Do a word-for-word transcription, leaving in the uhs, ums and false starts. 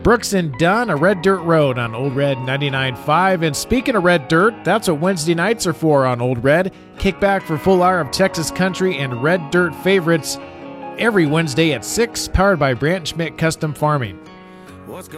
Brooks and Dunn, A Red Dirt Road on Old Red ninety-nine point five. And speaking of Red Dirt, that's what Wednesday nights are for on Old Red. Kick back for full hour of Texas country and Red Dirt favorites every Wednesday at six, powered by Brant Schmidt Custom Farming.